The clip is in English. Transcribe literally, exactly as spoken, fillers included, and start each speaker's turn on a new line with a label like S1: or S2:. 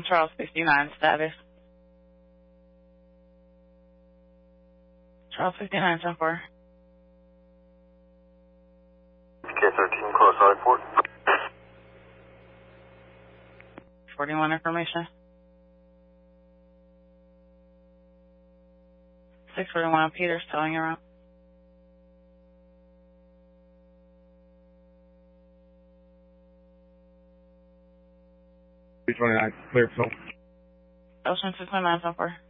S1: Charles fifty-nine status. Charles fifty-nine, ten four.
S2: K thirteen, close eye port.
S1: forty-one information. six forty-one, Peters telling you around.
S3: three twenty-nine, clear, so.
S1: Ocean six nine nine, ten four.